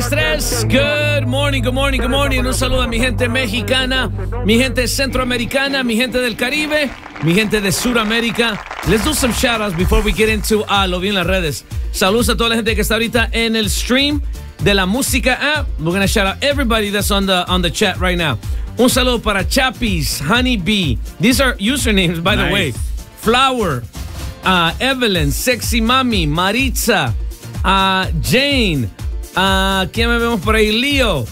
963. Good morning, good morning, good morning. Un saludo a mi gente mexicana, mi gente centroamericana, mi gente del Caribe, mi gente de Sudamérica. Let's do some shout-outs before we get into lo vi en las redes. Saludos a toda la gente que está ahorita en el stream de la música app. We're going to shout out everybody that's on the chat right now. Un saludo para Chappies, Honey Bee. These are usernames, by the way. Flower, Evelyn, Sexy Mami, Maritza, Jane, ¿quién me vemos por ahí? Leo,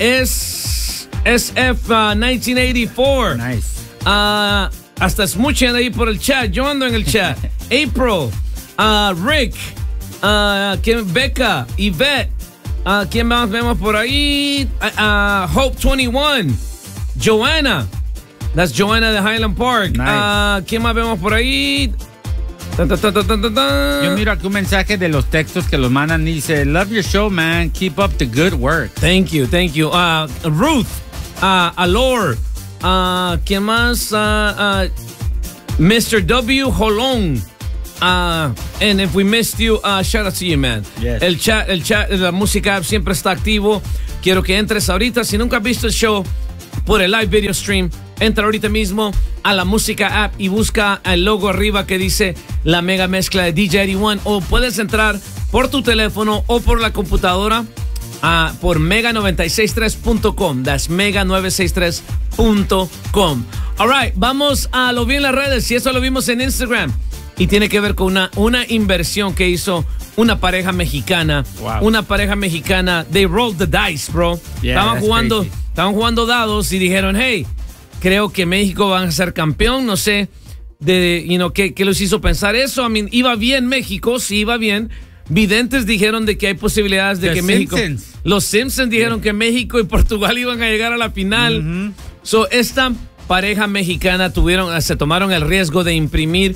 SF 1984. Nice. Hasta escuchen ahí por el chat. Yo ando en el chat. April, Rick, Becca, Yvette, ¿quién más vemos por ahí? Hope 21, Joanna. That's Joanna de Highland Park. Nice. ¿Quién más vemos por ahí? Yo miro aquí un mensaje de los textos que los mandan y dice, love your show, man. Keep up the good work. Thank you, thank you. Ruth, Alor, ¿quién más? Mr. W. Holong. And if we missed you, shout out to you, man. Yes. El chat, la música app siempre está activo. Quiero que entres ahorita. Si nunca has visto el show por el live video stream, entra ahorita mismo a la música app y busca el logo arriba que dice la mega mezcla de DJ 81, o puedes entrar por tu teléfono o por la computadora por mega963.com. That's mega963.com. All right, vamos a lo vi en las redes y eso lo vimos en Instagram y tiene que ver con una inversión que hizo una pareja mexicana. Wow. Una pareja mexicana. They rolled the dice, bro. Yeah, Estaban jugando dados y dijeron, hey, creo que México va a ser campeón. No sé ¿qué los hizo pensar eso? I mean, iba bien México, sí iba bien. Videntes dijeron de que hay posibilidades de que México... Los Simpsons dijeron que México y Portugal iban a llegar a la final. So, esta pareja mexicana se tomaron el riesgo de imprimir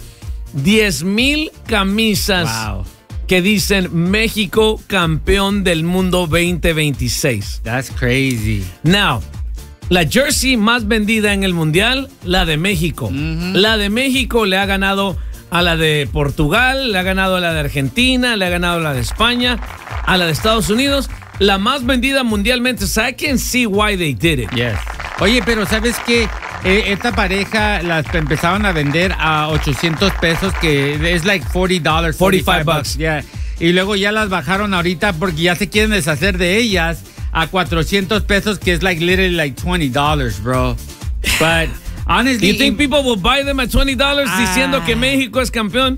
10,000 camisas que dicen México campeón del mundo 2026. That's crazy. Now, la jersey más vendida en el mundial, la de México. La de México le ha ganado a la de Portugal, le ha ganado a la de Argentina, le ha ganado a la de España, a la de Estados Unidos. La más vendida mundialmente. So I can see why they did it. Yes. Oye, pero ¿sabes qué? Esta pareja las empezaron a vender a 800 pesos, que es like $40, 45 bucks. Yeah. Y luego ya las bajaron ahorita porque ya se quieren deshacer de ellas a 400 pesos, que es like literally like $20, bro. But honestly, you think people will buy them at $20 diciendo que México es campeón?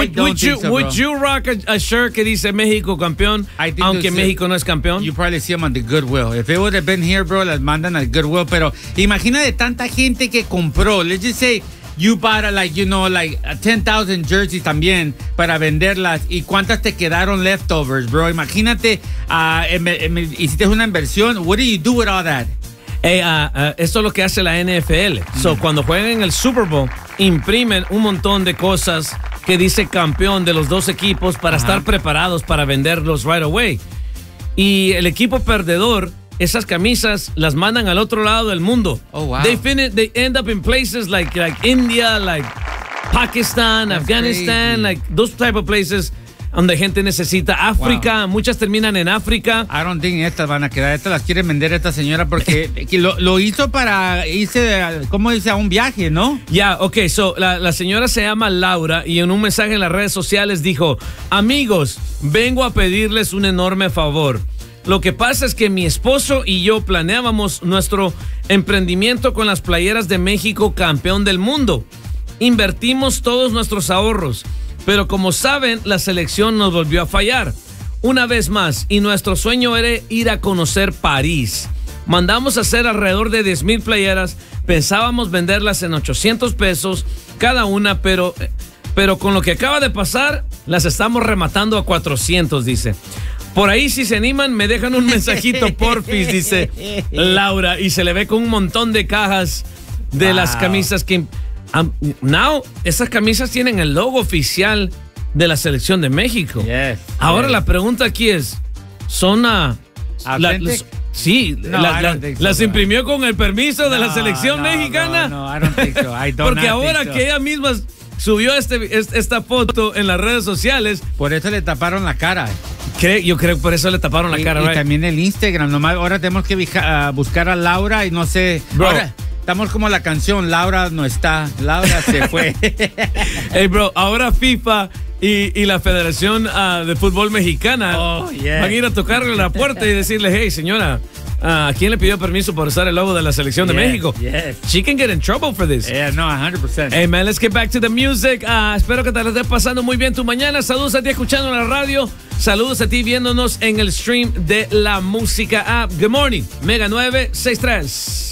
Would you rock a shirt que dice México campeón, aunque México no es campeón? You probably see them on the Goodwill. If it would have been here, bro, las mandan al Goodwill. Pero imagina de tanta gente que compró. Let's just say you bought like 10,000 jerseys también para venderlas. ¿Y cuántas te quedaron leftovers, bro? Imagínate, hiciste una inversión. What do you do with all that? Esto es lo que hace la NFL. So, cuando juegan en el Super Bowl, imprimen un montón de cosas que dice campeón de los dos equipos para estar preparados para venderlos right away. Y el equipo perdedor, esas camisas las mandan al otro lado del mundo. Oh, wow. They end up in places like India, like Pakistan, That's Afghanistan, crazy. like those type of places donde gente necesita. África, muchas terminan en África. I don't think estas van a quedar. Estas las quiere vender esta señora porque lo hizo para irse, ¿cómo dice? A un viaje, ¿no? Okay, so la señora se llama Laura y en un mensaje en las redes sociales dijo: amigos, vengo a pedirles un enorme favor. Lo que pasa es que mi esposo y yo planeábamos nuestro emprendimiento con las playeras de México campeón del mundo. Invertimos todos nuestros ahorros, pero como saben, la selección nos volvió a fallar una vez más y nuestro sueño era ir a conocer París. Mandamos a hacer alrededor de 10,000 playeras, pensábamos venderlas en 800 pesos cada una, pero con lo que acaba de pasar, las estamos rematando a 400, dice. Por ahí, si se animan, me dejan un mensajito, porfis, dice Laura, y se le ve con un montón de cajas de las camisas que... now, esas camisas tienen el logo oficial de la selección de México. Yes, Ahora la pregunta aquí es, ¿son sí, las imprimió con el permiso de la selección mexicana? No, I don't think so. Porque ahora que ella misma subió esta foto en las redes sociales. Por eso le taparon la cara. Yo creo que por eso le taparon la cara, y también el Instagram. Nomás ahora tenemos que buscar a Laura y no sé. Bro. Ahora estamos como la canción, Laura no está, Laura se fue. Hey, bro, ahora FIFA y la Federación de Fútbol Mexicana van a ir a tocarle la puerta y decirle, hey, señora, ¿a quién le pidió permiso por usar el logo de la selección de México? Yes. She can get in trouble for this. Yeah, no, 100%. Hey, man, let's get back to the music. Espero que te la estés pasando muy bien tu mañana. Saludos a ti escuchando en la radio. Saludos a ti viéndonos en el stream de la música app. Good morning, Mega 963.